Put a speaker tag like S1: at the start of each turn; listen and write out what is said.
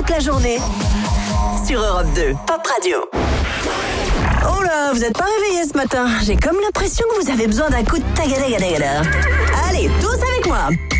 S1: toute la journée sur Europe 2, Pop Radio. Oh là, vous êtes pas réveillés ce matin. J'ai comme l'impression que vous avez besoin d'un coup de tagada. Allez, tous avec moi.